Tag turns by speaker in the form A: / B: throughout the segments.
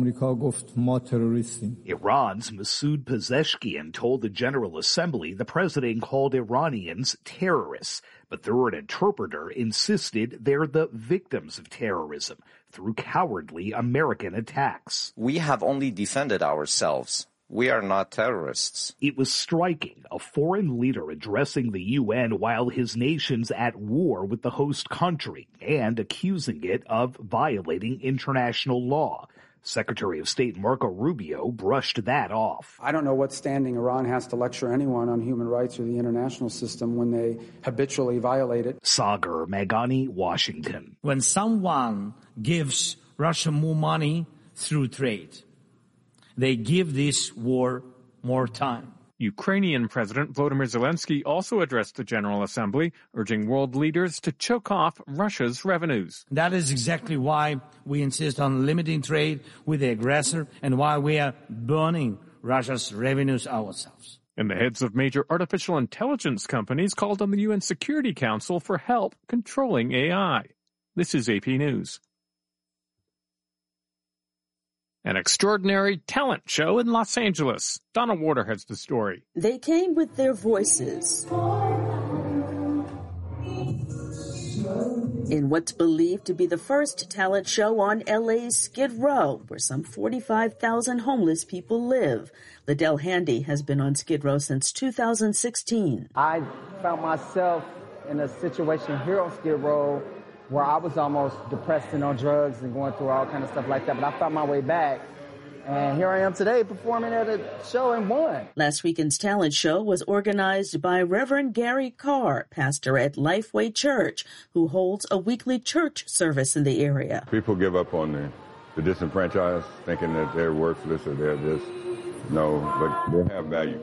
A: آمریکا گفت ما تروریستیم.
B: Iran's Masoud Pezeshkian told the General Assembly the president called Iranians terrorists, but through an interpreter insisted they're the victims of terrorism through cowardly American attacks.
C: We have only defended ourselves. We are not terrorists.
B: It was striking, a foreign leader addressing the UN while his nation's at war with the host country and accusing it of violating international law. Secretary of State Marco Rubio brushed that off.
D: I don't know what standing Iran has to lecture anyone on human rights or the international system when they habitually violate it.
B: Sagar Magani, Washington.
E: When someone gives Russia more money through trade, they give this war more time.
F: Ukrainian President Volodymyr Zelensky also addressed the General Assembly, urging world leaders to choke off Russia's revenues.
E: That is exactly why we insist on limiting trade with the aggressor and why we are burning Russia's revenues ourselves.
F: And the heads of major artificial intelligence companies called on the UN Security Council for help controlling AI. This is AP News. An extraordinary talent show in Los Angeles. Donna Warder has the story.
G: They came with their voices in what's believed to be the first talent show on LA's Skid Row, where some 45,000 homeless people live. Liddell Handy has been on Skid Row since 2016.
H: I found myself in a situation here on Skid Row where I was almost depressed and on drugs and going through all kind of stuff like that. But I found my way back. And here I am today performing at a show and won.
G: Last weekend's talent show was organized by Reverend Gary Carr, pastor at Lifeway Church, who holds a weekly church service in the area.
I: People give up on the disenfranchised, thinking that they're worthless or they're this. No, but they have value.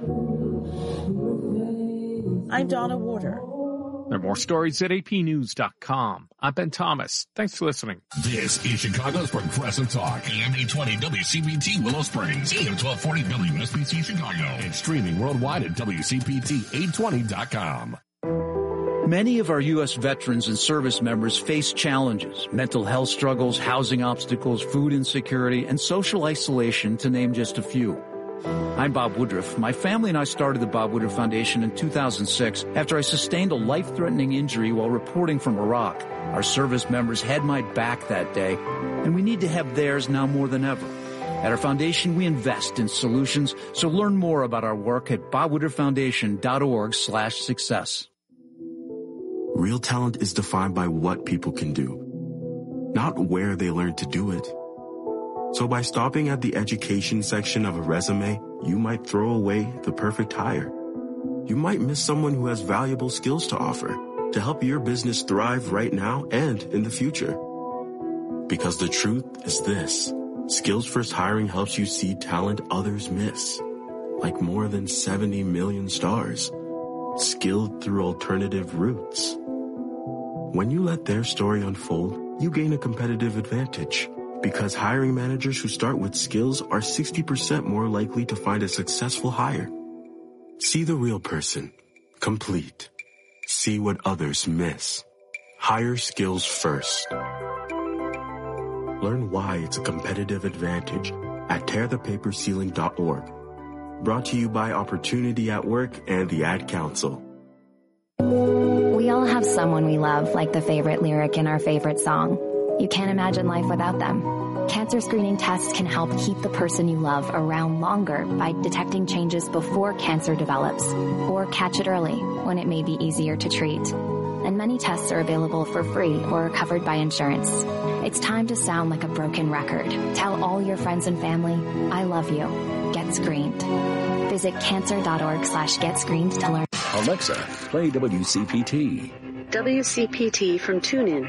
G: I'm Donna Warder.
F: There are more stories at apnews.com. I'm Ben Thomas. Thanks for listening.
J: This is Chicago's Progressive Talk. AM 820 WCPT Willow Springs. AM 1240 WSBC Chicago. And streaming worldwide at WCPT820.com.
K: Many of our U.S. veterans and service members face challenges, mental health struggles, housing obstacles, food insecurity, and social isolation, to name just a few. I'm Bob Woodruff. My family and I started the Bob Woodruff Foundation in 2006 after I sustained a life-threatening injury while reporting from Iraq. Our service members had my back that day, and we need to have theirs now more than ever. At our foundation, we invest in solutions, so learn more about our work at bobwoodrufffoundation.org/success.
L: Real talent is defined by what people can do, not where they learn to do it. So by stopping at the education section of a resume, you might throw away the perfect hire. You might miss someone who has valuable skills to offer to help your business thrive right now and in the future. Because the truth is this: Skills First Hiring helps you see talent others miss, like more than 70 million stars, skilled through alternative routes. When you let their story unfold, you gain a competitive advantage. Because hiring managers who start with skills are 60% more likely to find a successful hire. See the real person. Complete. See what others miss. Hire skills first. Learn why it's a competitive advantage at tearthepaperceiling.org. Brought to you by Opportunity at Work and the Ad Council.
M: We all have someone we love, like the favorite lyric in our favorite song. You can't imagine life without them. Cancer screening tests can help keep the person you love around longer by detecting changes before cancer develops, or catch it early when it may be easier to treat. And many tests are available for free or are covered by insurance. It's time to sound like a broken record. Tell all your friends and family, I love you. Get screened. Visit cancer.org/getscreened to learn.
J: Alexa, play WCPT.
G: WCPT from TuneIn.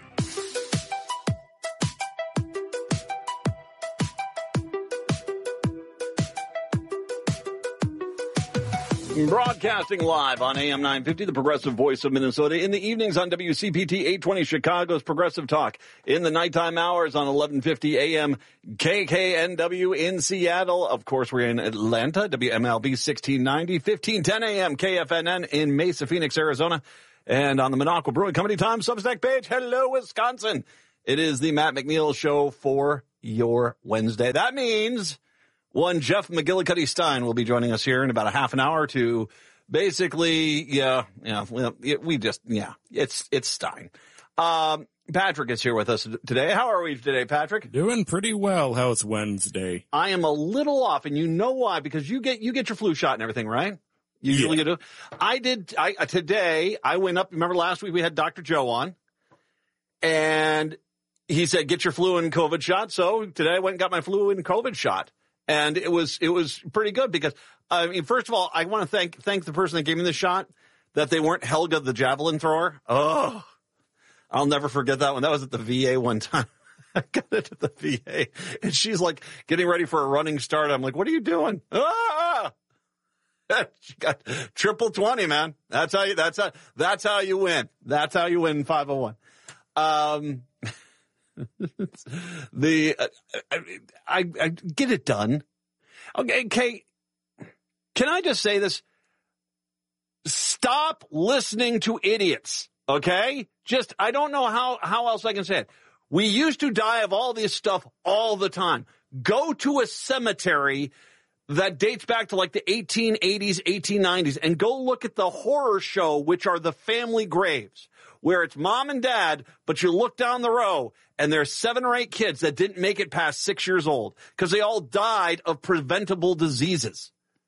N: Broadcasting live on AM 950, the Progressive Voice of Minnesota. In the evenings on WCPT 820 Chicago's Progressive Talk. In the nighttime hours on 1150 AM KKNW in Seattle. Of course, we're in Atlanta, WMLB 1690, 1510 AM KFNN in Mesa, Phoenix, Arizona. And on the Minocqua Brewing Company Time Substack page, hello, Wisconsin. It is the Matt McNeil Show for your Wednesday. That means one Jeff McGillicuddy Stein will be joining us here in about a half an hour to basically, it's Stein. Patrick is here with us today. How are we today, Patrick?
O: Doing pretty well. How's Wednesday?
N: I am a little off, and you know why? Because you get your flu shot and everything, right? Usually you do. Today I went up. Remember last week we had Dr. Joe on, and he said, get your flu and COVID shot. So today I went and got my flu and COVID shot. And it was pretty good because, I mean, first of all, I want to thank the person that gave me the shot, that they weren't Helga the javelin thrower. Oh, I'll never forget that one. That was at the VA one time. I got it at the VA and she's like getting ready for a running start. I'm like, what are you doing? Ah! She got triple 20, man. That's how you win. That's how you win 501. I get it done. Okay, can I just say this? Stop listening to idiots, okay? I don't know how else I can say it. We used to die of all this stuff all the time. Go to a cemetery that dates back to like the 1880s, 1890s, and go look at the horror show, which are the family graves, where it's mom and dad, but you look down the row, and there's 7 or 8 kids that didn't make it past 6 years old because they all died of preventable diseases.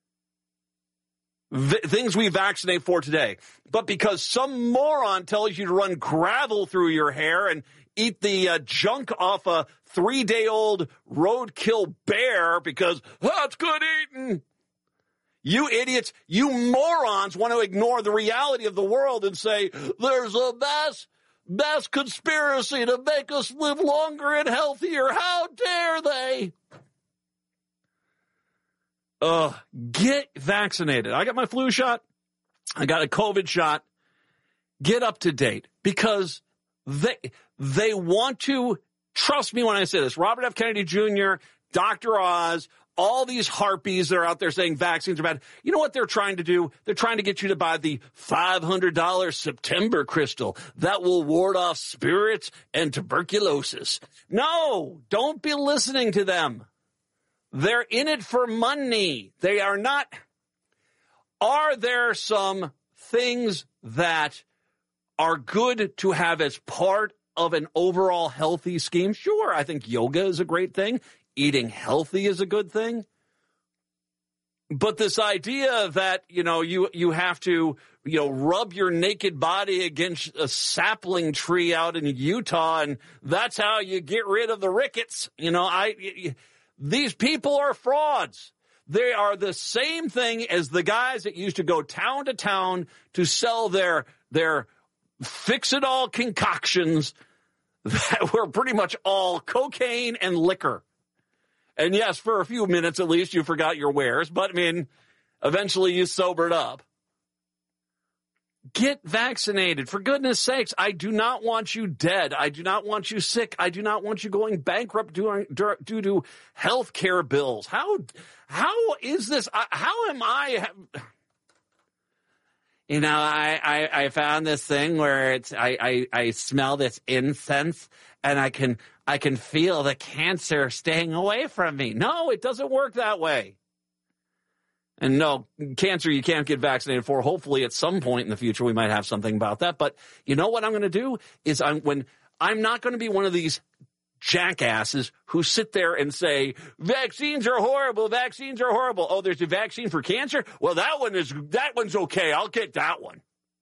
N: Things we vaccinate for today. But because some moron tells you to run gravel through your hair and eat the junk off a 3-day-old roadkill bear because that's good eating. You idiots, you morons want to ignore the reality of the world and say, there's a mass conspiracy to make us live longer and healthier. How dare they? Get vaccinated. I got my flu shot. I got a COVID shot. Get up to date because they want to, trust me when I say this, Robert F. Kennedy Jr., Dr. Oz, all these harpies that are out there saying vaccines are bad. You know what they're trying to do? They're trying to get you to buy the $500 September crystal that will ward off spirits and tuberculosis. No, don't be listening to them. They're in it for money. They are not. Are there some things that are good to have as part of an overall healthy scheme? Sure, I think yoga is a great thing. Eating healthy is a good thing. But this idea that, you have to, rub your naked body against a sapling tree out in Utah and that's how you get rid of the rickets. These people are frauds. They are the same thing as the guys that used to go town to town to sell their fix-it-all concoctions that were pretty much all cocaine and liquor. And yes, for a few minutes at least, you forgot your wares, but eventually you sobered up. Get vaccinated. For goodness sakes, I do not want you dead. I do not want you sick. I do not want you going bankrupt due to health care bills. How is this? How am I? I found this thing where I smell this incense and I can feel the cancer staying away from me. No, it doesn't work that way. And no, cancer you can't get vaccinated for. Hopefully at some point in the future we might have something about that. But you know what I'm going to do is I'm not going to be one of these jackasses who sit there and say, vaccines are horrible, vaccines are horrible. Oh, there's a vaccine for cancer? Well, that one's okay. I'll get that one.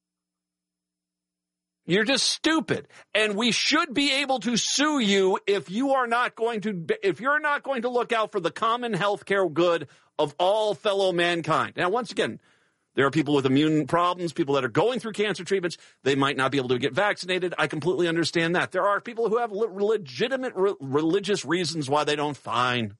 N: You're just stupid. And we should be able to sue you if you're not going to look out for the common health care good of all fellow mankind. Now, once again, there are people with immune problems, people that are going through cancer treatments. They might not be able to get vaccinated. I completely understand that. There are people who have legitimate religious reasons why they don't. Fine.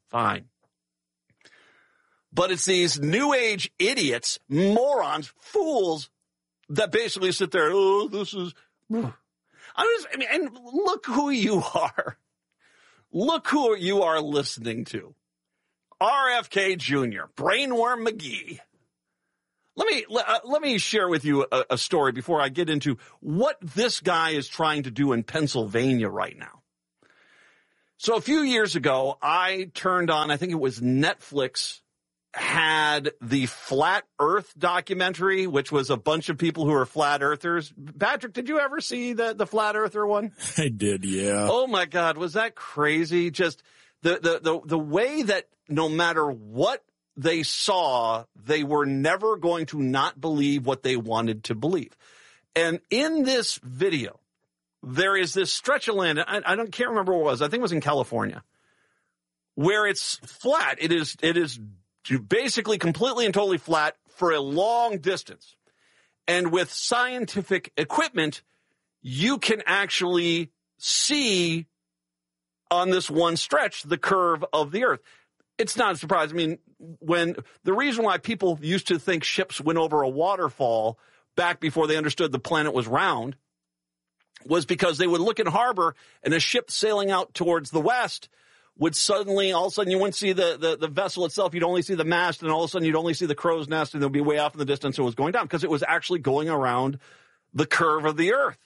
N: But it's these new age idiots, morons, fools that basically sit there, oh, this is... and look who you are. Look who you are listening to. RFK Jr., Brainworm McGee. Let me share with you a story before I get into what this guy is trying to do in Pennsylvania right now. So a few years ago, I turned on, I think it was Netflix, had the Flat Earth documentary, which was a bunch of people who are flat earthers. Patrick, did you ever see the Flat Earther one?
O: I did, yeah.
N: Oh my God, was that crazy? Just the way that no matter what they saw, they were never going to not believe what they wanted to believe. And in this video, there is this stretch of land, I can't remember what it was, I think it was in California, where it's flat. It is basically completely and totally flat for a long distance. And with scientific equipment, you can actually see on this one stretch the curve of the Earth. It's not a surprise. I mean, when the reason why people used to think ships went over a waterfall back before they understood the planet was round was because they would look in harbor and a ship sailing out towards the west would suddenly, all of a sudden, you wouldn't see the vessel itself. You'd only see the mast, and all of a sudden, you'd only see the crow's nest, and they'll be way off in the distance. It was going down because it was actually going around the curve of the Earth.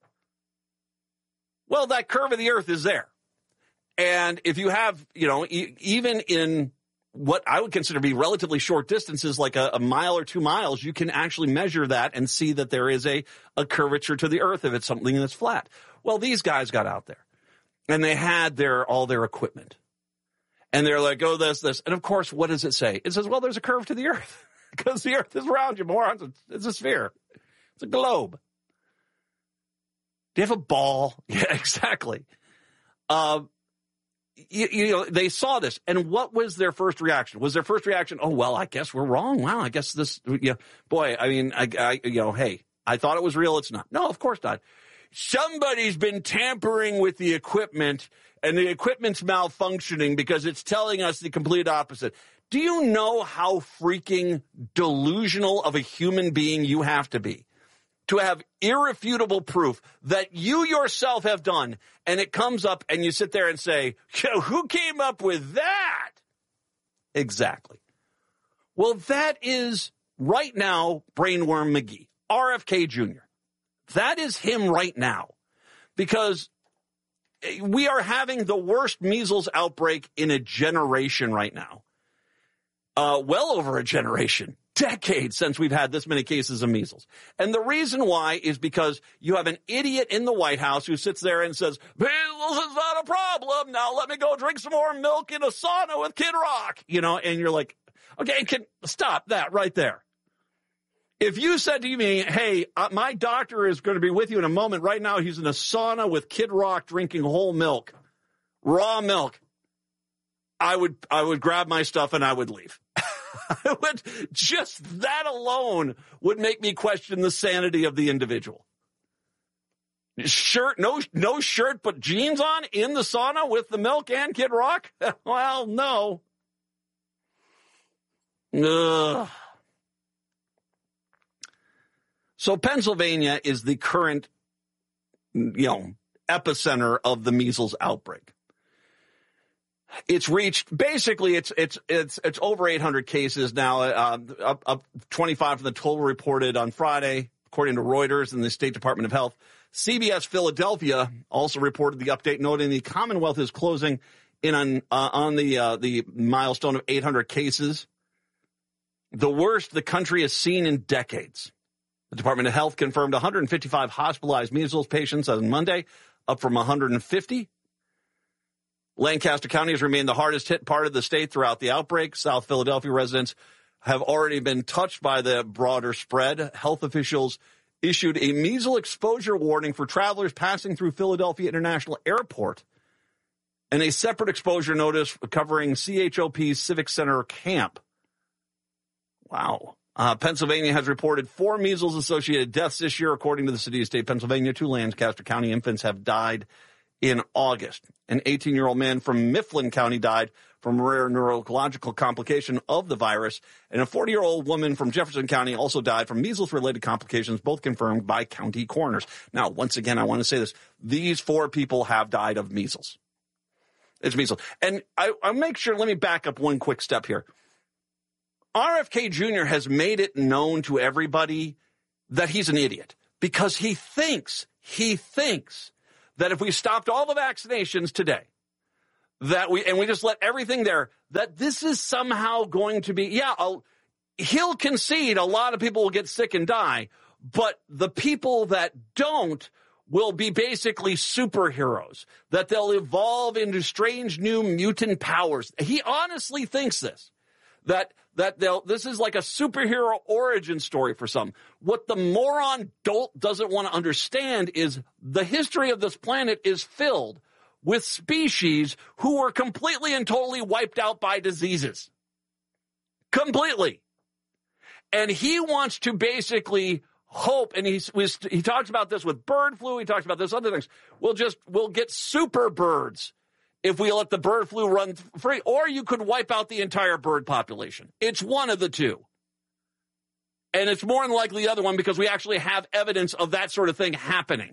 N: Well, that curve of the Earth is there. And if you have, even in what I would consider to be relatively short distances, like a mile or 2 miles, you can actually measure that and see that there is a curvature to the Earth if it's something that's flat. Well, these guys got out there. And they had all their equipment. And they're like, oh, this. And of course, what does it say? It says, well, there's a curve to the Earth. Because the Earth is round, you morons. It's a sphere. It's a globe. Do you have a ball? Yeah, exactly. They saw this. And what was their first reaction? Was their first reaction, oh, well, I guess we're wrong. Wow, I guess this, boy, I mean, hey, I thought it was real. It's not. No, of course not. Somebody's been tampering with the equipment, and the equipment's malfunctioning because it's telling us the complete opposite. Do you know how freaking delusional of a human being you have to be to have irrefutable proof that you yourself have done, and it comes up and you sit there and say, who came up with that? Exactly. Well, that is right now Brainworm McGee, RFK Jr. That is him right now, because we are having the worst measles outbreak in a generation right now. Well over a generation, decades since we've had this many cases of measles. And the reason why is because you have an idiot in the White House who sits there and says, measles is not a problem. Now let me go drink some more milk in a sauna with Kid Rock, and you're like, okay, stop that right there. If you said to me, hey, my doctor is going to be with you in a moment. Right now, he's in a sauna with Kid Rock drinking whole milk, raw milk, I would grab my stuff and I would leave. Just that alone would make me question the sanity of the individual. Shirt, no shirt, but jeans on in the sauna with the milk and Kid Rock? Well, no. Ugh. So Pennsylvania is the current, epicenter of the measles outbreak. It's reached, basically, it's over 800 cases now, up 25 from the total reported on Friday, according to Reuters and the State Department of Health. CBS Philadelphia also reported the update, noting the Commonwealth is closing in on the milestone of 800 cases, the worst the country has seen in decades. The Department of Health confirmed 155 hospitalized measles patients on Monday, up from 150. Lancaster County has remained the hardest hit part of the state throughout the outbreak. South Philadelphia residents have already been touched by the broader spread. Health officials issued a measles exposure warning for travelers passing through Philadelphia International Airport and a separate exposure notice covering CHOP's Civic Center camp. Wow. Pennsylvania has reported 4 measles-associated deaths this year, according to the City of State, Pennsylvania. 2 Lancaster County infants have died in August. An 18-year-old man from Mifflin County died from a rare neurological complication of the virus, and a 40-year-old woman from Jefferson County also died from measles-related complications, both confirmed by county coroners. Now, once again, I want to say this. These 4 people have died of measles. It's measles. And I'll make sure, let me back up one quick step here. RFK Jr. has made it known to everybody that he's an idiot because he thinks that if we stopped all the vaccinations today, we just let everything there, that this is somehow going to be, he'll concede a lot of people will get sick and die, but the people that don't will be basically superheroes, that they'll evolve into strange new mutant powers. He honestly thinks this, that this is like a superhero origin story for some. What the moron dolt doesn't want to understand is the history of this planet is filled with species who were completely and totally wiped out by diseases. Completely. And he wants to basically hope, and he talks about this with bird flu, he talks about this other things. We'll get super birds if we let the bird flu run free, or you could wipe out the entire bird population. It's one of the two. And it's more than likely the other one because we actually have evidence of that sort of thing happening.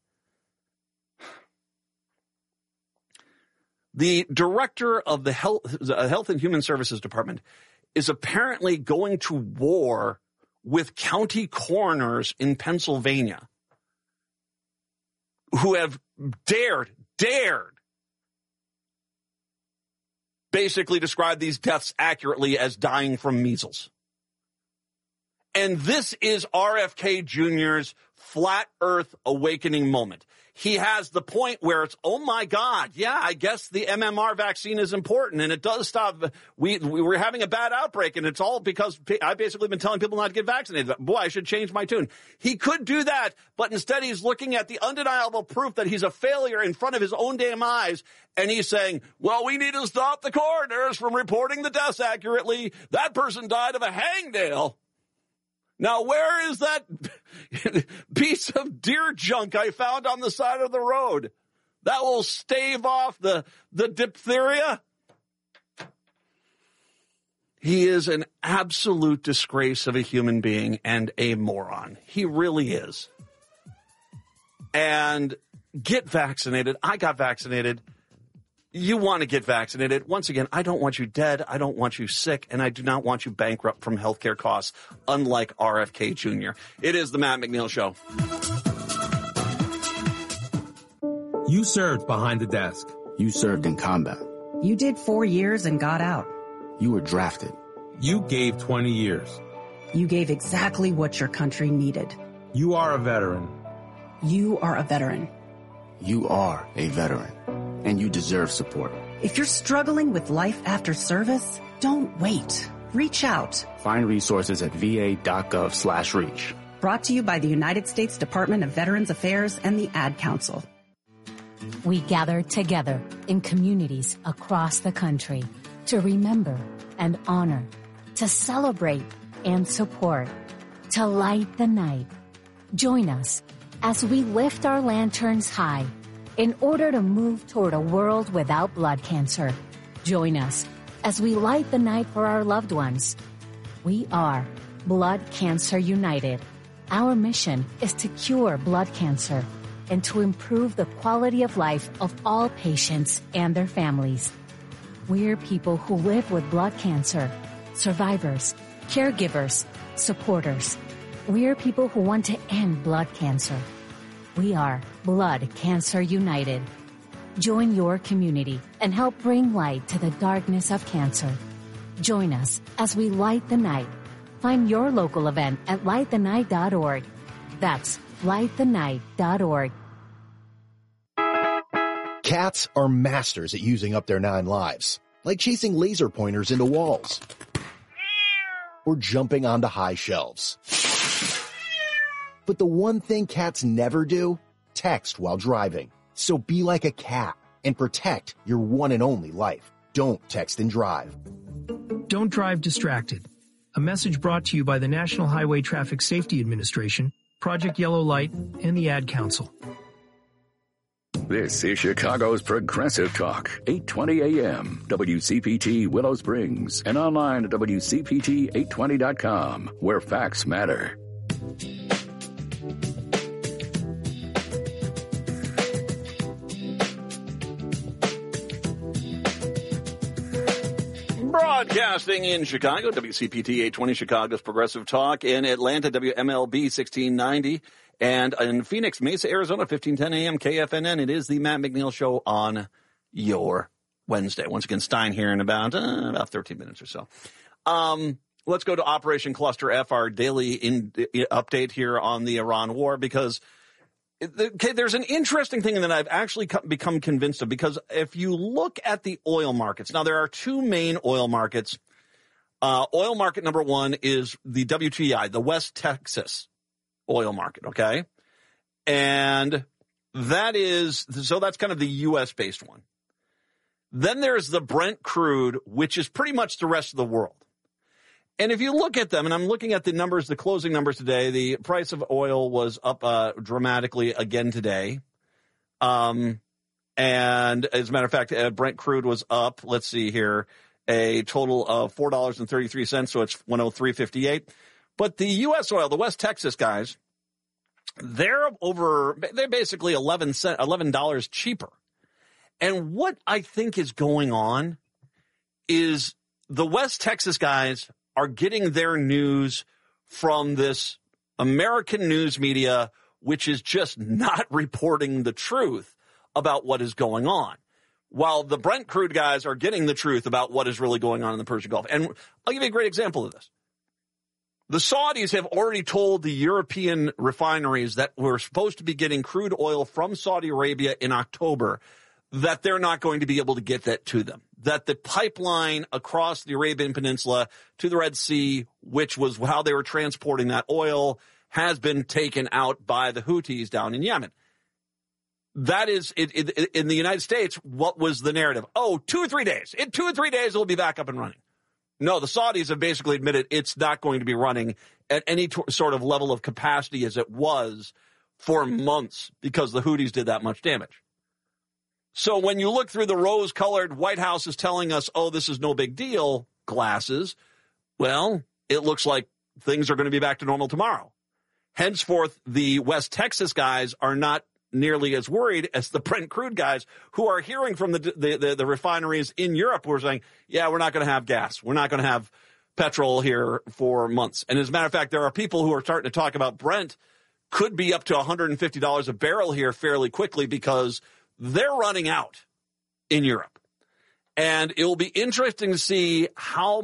N: The director of the Health and Human Services Department is apparently going to war with county coroners in Pennsylvania who have dared basically describe these deaths accurately as dying from measles. And this is RFK Jr.'s flat earth awakening moment. He has the point where it's, oh my God, yeah, I guess the MMR vaccine is important and it does stop. We were having a bad outbreak and it's all because I've basically been telling people not to get vaccinated. Boy, I should change my tune. He could do that, but instead he's looking at the undeniable proof that he's a failure in front of his own damn eyes. And he's saying, well, we need to stop the coroners from reporting the deaths accurately. That person died of a hangnail. Now, where is that piece of deer junk I found on the side of the road? That will stave off the diphtheria. He is an absolute disgrace of a human being and a moron. He really is. And get vaccinated. I got vaccinated. You want to get vaccinated. Once again, I don't want you dead. I don't want you sick. And I do not want you bankrupt from healthcare costs, unlike RFK Jr. It is the Matt McNeil Show.
P: You served behind the desk.
Q: You served in combat.
R: You did 4 years and got out.
Q: You were drafted.
P: You gave 20 years.
R: You gave exactly what your country needed.
P: You are a veteran.
R: You are a veteran.
Q: You are a veteran. And you deserve support.
R: If you're struggling with life after service, don't wait. Reach out.
Q: Find resources at va.gov/reach.
R: Brought to you by the United States Department of Veterans Affairs and the Ad Council.
S: We gather together in communities across the country to remember and honor, to celebrate and support, to light the night. Join us as we lift our lanterns high in order to move toward a world without blood cancer. Join us as we light the night for our loved ones. We are Blood Cancer United. Our mission is to cure blood cancer and to improve the quality of life of all patients and their families. We're people who live with blood cancer, survivors, caregivers, supporters. We're people who want to end blood cancer. We are Blood Cancer United. Join your community and help bring light to the darkness of cancer. Join us as we light the night. Find your local event at lightthenight.org. That's lightthenight.org.
T: Cats are masters at using up their 9 lives, like chasing laser pointers into walls or jumping onto high shelves. But the one thing cats never do, text while driving. So be like a cat and protect your one and only life. Don't text and drive.
U: Don't drive distracted. A message brought to you by the National Highway Traffic Safety Administration, Project Yellow Light, and the Ad Council.
V: This is Chicago's Progressive Talk, 820 AM, WCPT Willow Springs, and online at WCPT820.com, where facts matter.
N: Broadcasting in Chicago, WCPT 820 Chicago's Progressive Talk. In Atlanta, WMLB 1690. And in Phoenix, Mesa, Arizona, 1510 AM KFNN. It is the Matt McNeil Show on your Wednesday. Once again, Stein here in about 13 minutes or so. Let's go to Operation Cluster F, our daily update here on the Iran war, because there's an interesting thing that I've actually become convinced of, because if you look at the oil markets, now there are two main oil markets. Oil market number one is the WTI, the West Texas oil market, okay? And that's kind of the U.S.-based one. Then there's the Brent crude, which is pretty much the rest of the world. And if you look at them, and I'm looking at the numbers, the closing numbers today, the price of oil was up dramatically again today. And as a matter of fact, Brent crude was up, let's see here, a total of $4.33, so it's $103.58. But the U.S. oil, the West Texas guys, they're basically $11 cheaper. And what I think is going on is the West Texas guys are getting their news from this American news media, which is just not reporting the truth about what is going on, while the Brent crude guys are getting the truth about what is really going on in the Persian Gulf. And I'll give you a great example of this. The Saudis have already told the European refineries that we're supposed to be getting crude oil from Saudi Arabia in October that they're not going to be able to get that to them, that the pipeline across the Arabian Peninsula to the Red Sea, which was how they were transporting that oil, has been taken out by the Houthis down in Yemen. That is, in the United States, what was the narrative? 2 or 3 days. In 2 or 3 days, it'll be back up and running. No, the Saudis have basically admitted it's not going to be running at any sort of level of capacity as it was for months because the Houthis did that much damage. So when you look through the rose-colored White House is telling us, this is no big deal glasses, well, it looks like things are going to be back to normal tomorrow. Henceforth, the West Texas guys are not nearly as worried as the Brent crude guys, who are hearing from the refineries in Europe who are saying, yeah, we're not going to have gas. We're not going to have petrol here for months. And as a matter of fact, there are people who are starting to talk about Brent could be up to $150 a barrel here fairly quickly because they're running out in Europe. And it will be interesting to see how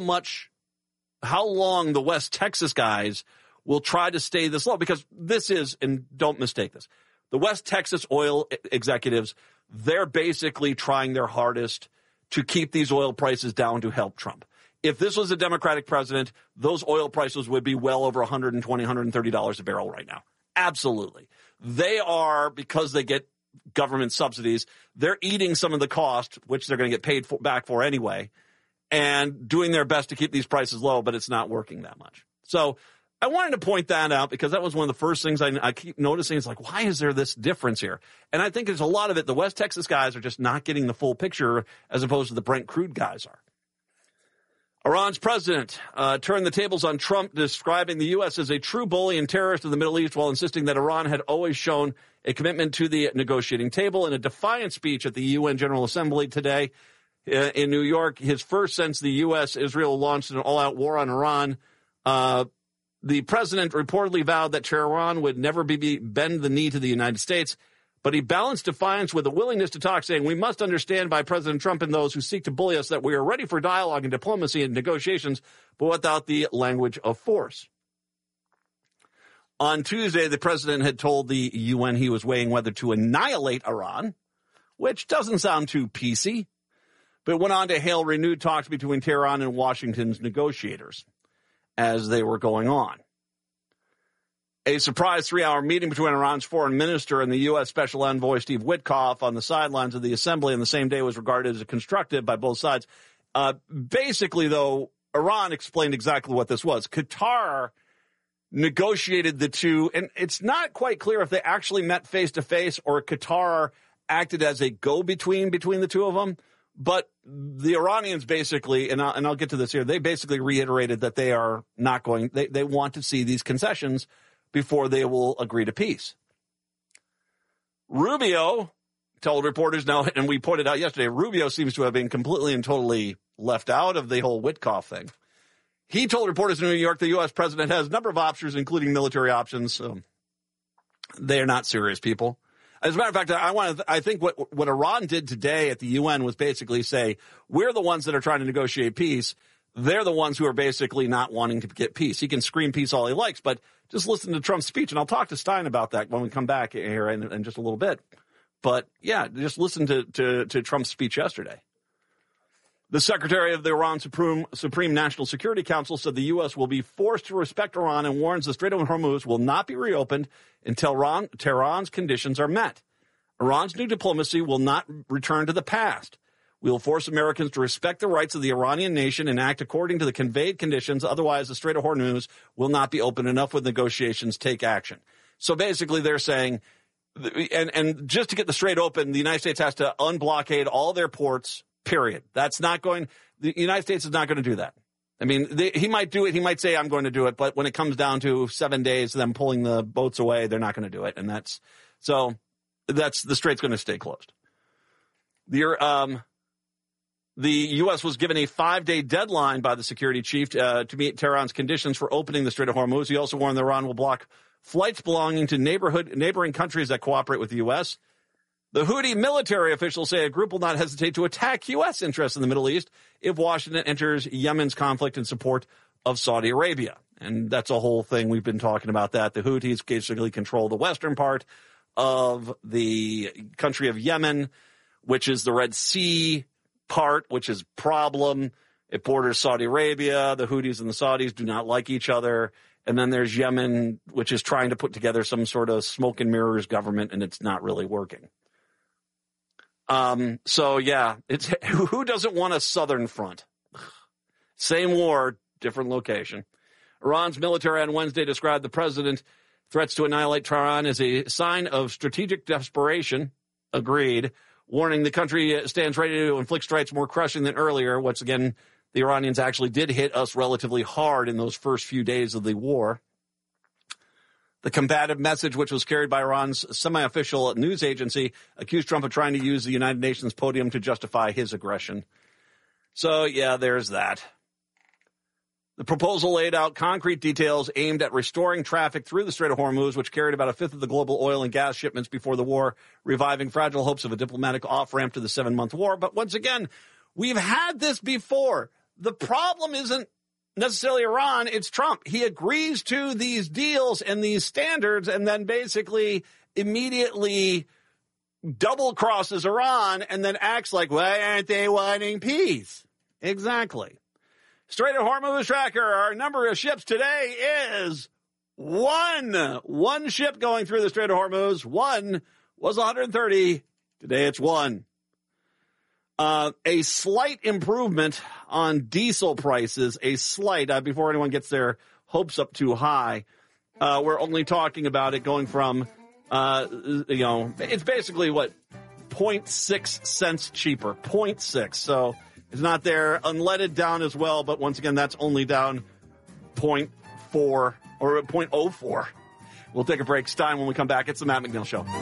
N: long the West Texas guys will try to stay this low, because this is, and don't mistake this, the West Texas oil executives, they're basically trying their hardest to keep these oil prices down to help Trump. If this was a Democratic president, those oil prices would be well over $120, $130 a barrel right now. Absolutely. They are, because they get government subsidies, they're eating some of the cost, which they're going to get paid back for anyway, and doing their best to keep these prices low, but it's not working that much. So I wanted to point that out because that was one of the first things I keep noticing. It's like, why is there this difference here? And I think there's a lot of it. The West Texas guys are just not getting the full picture as opposed to the Brent crude guys are. Iran's president turned the tables on Trump, describing the U.S. as a true bully and terrorist of the Middle East, while insisting that Iran had always shown a commitment to the negotiating table. In a defiant speech at the UN General Assembly today in New York, his first since the U.S.-Israel launched an all-out war on Iran, the president reportedly vowed that Tehran would never bend the knee to the United States. But he balanced defiance with a willingness to talk, saying, we must understand by President Trump and those who seek to bully us that we are ready for dialogue and diplomacy and negotiations, but without the language of force. On Tuesday, the president had told the UN he was weighing whether to annihilate Iran, which doesn't sound too peacey, but went on to hail renewed talks between Tehran and Washington's negotiators as they were going on. A surprise 3-hour meeting between Iran's foreign minister and the U.S. Special Envoy Steve Witkoff on the sidelines of the assembly on the same day was regarded as constructive by both sides. Basically, though, Iran explained exactly what this was. Qatar negotiated the two, and it's not quite clear if they actually met face-to-face or Qatar acted as a go-between between the two of them. But the Iranians basically, and I'll get to this here, they basically reiterated that they are not going, they want to see these concessions before they will agree to peace. Rubio told reporters now, and we pointed out yesterday, Rubio seems to have been completely and totally left out of the whole Witkoff thing. He told reporters in New York the U.S. president has a number of options, including military options. They are not serious people. As a matter of fact, I think what Iran did today at the UN was basically say, we're the ones that are trying to negotiate peace. They're the ones who are basically not wanting to get peace. He can scream peace all he likes, but just listen to Trump's speech. And I'll talk to Stein about that when we come back here in just a little bit. But yeah, just listen to Trump's speech yesterday. The secretary of the Iran Supreme National Security Council said the U.S. will be forced to respect Iran and warns the Strait of Hormuz will not be reopened until Tehran's conditions are met. Iran's new diplomacy will not return to the past. We will force Americans to respect the rights of the Iranian nation and act according to the conveyed conditions. Otherwise, the Strait of Hormuz will not be open enough with negotiations. Take action. So basically they're saying, and just to get the Strait open, the United States has to unblockade all their ports, period. The United States is not going to do that. I mean, he might do it. He might say, I'm going to do it. But when it comes down to 7 days, them pulling the boats away, they're not going to do it. And the Strait's going to stay closed. The U.S. was given a 5-day deadline by the security chief to meet Tehran's conditions for opening the Strait of Hormuz. He also warned that Iran will block flights belonging to neighboring countries that cooperate with the U.S. The Houthi military officials say a group will not hesitate to attack U.S. interests in the Middle East if Washington enters Yemen's conflict in support of Saudi Arabia. And that's a whole thing. We've been talking about that. The Houthis basically control the western part of the country of Yemen, which is the Red Sea part, which is problem. It borders Saudi Arabia. The Houthis and the Saudis do not like each other. And then there's Yemen, which is trying to put together some sort of smoke and mirrors government, and it's not really working. So yeah, who doesn't want a southern front? Same war, different location. Iran's military on Wednesday described the president's threats to annihilate Tehran as a sign of strategic desperation. Agreed. Warning the country stands ready to inflict strikes more crushing than earlier, which again, the Iranians actually did hit us relatively hard in those first few days of the war. The combative message, which was carried by Iran's semi-official news agency, accused Trump of trying to use the United Nations podium to justify his aggression. So, yeah, there's that. The proposal laid out concrete details aimed at restoring traffic through the Strait of Hormuz, which carried about a fifth of the global oil and gas shipments before the war, reviving fragile hopes of a diplomatic off-ramp to the 7-month war. But once again, we've had this before. The problem isn't necessarily Iran, it's Trump. He agrees to these deals and these standards and then basically immediately double crosses Iran and then acts like, why aren't they wanting peace? Exactly. Strait of Hormuz tracker, our number of ships today is 1. 1 ship going through the Strait of Hormuz. 1 was 130. Today it's 1. A slight improvement on diesel prices, a slight, before anyone gets their hopes up too high. We're only talking about it going from, it's basically 0.6 cents cheaper, 0.6. So it's not there. Unleaded down as well, but once again, that's only down 0.4 or 0.04. We'll take a break. Stein, when we come back, it's the Matt McNeil Show.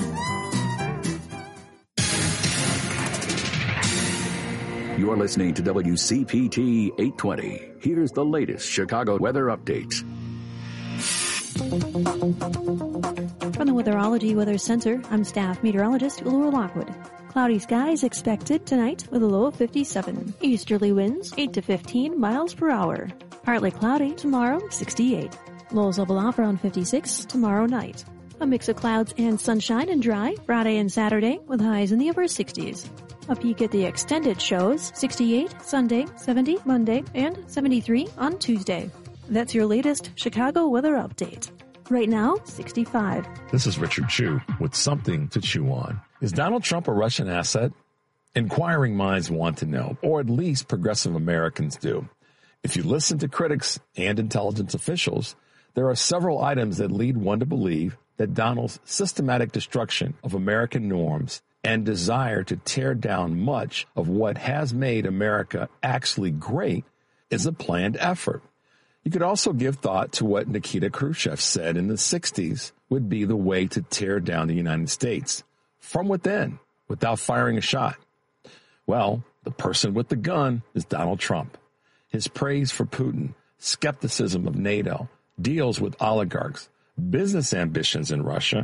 V: You're listening to WCPT 820. Here's the latest Chicago weather update.
A: From the Weatherology Weather Center, I'm staff meteorologist Laura Lockwood. Cloudy skies expected tonight with a low of 57. Easterly winds 8 to 15 miles per hour. Partly cloudy tomorrow, 68. Lows level off around 56 tomorrow night. A mix of clouds and sunshine and dry Friday and Saturday with highs in the upper 60s. A peek at the extended shows, 68 Sunday, 70 Monday, and 73 on Tuesday. That's your latest Chicago weather update. Right now, 65.
C: This is Richard Chu with something to chew on. Is Donald Trump a Russian asset? Inquiring minds want to know, or at least progressive Americans do. If you listen to critics and intelligence officials, there are several items that lead one to believe that Donald's systematic destruction of American norms and desire to tear down much of what has made America actually great is a planned effort. You could also give thought to what Nikita Khrushchev said in the 60s would be the way to tear down the United States from within without firing a shot. Well, the person with the gun is Donald Trump. His praise for Putin, skepticism of NATO, deals with oligarchs, business ambitions in Russia,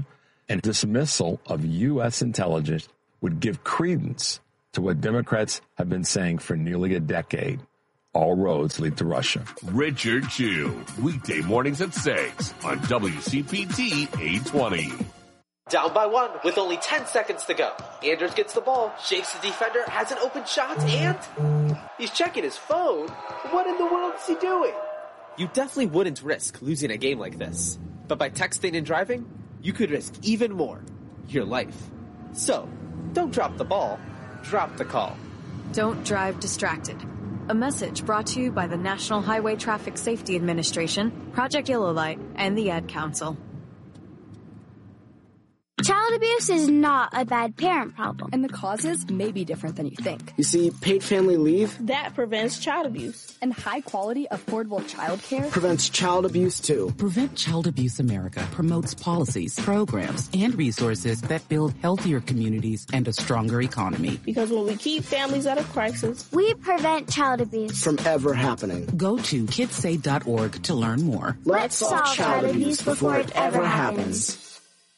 C: and dismissal of U.S. intelligence would give credence to what Democrats have been saying for nearly a decade. All roads lead to Russia.
J: Richard Chu, weekday mornings at 6 on WCPT 820.
B: Down by 1 with only 10 seconds to go. Anders gets the ball, shakes the defender, has an open shot, and he's checking his phone. What in the world is he doing? You definitely wouldn't risk losing a game like this. But by texting and driving, you could risk even more, your life. So, don't drop the ball, drop the call.
D: Don't drive distracted. A message brought to you by the National Highway Traffic Safety Administration, Project Yellow Light, and the Ad Council.
W: Child abuse is not a bad parent problem.
X: And the causes may be different than you think.
Y: You see, paid family leave,
W: that prevents child abuse.
X: And high-quality, affordable childcare
Y: prevents child abuse, too.
Z: Prevent Child Abuse America promotes policies, programs, and resources that build healthier communities and a stronger economy.
W: Because when we keep families out of crisis, we prevent child abuse
Y: from ever happening.
Z: Go to kidsaid.org to learn more.
W: Let's solve child abuse before it ever happens.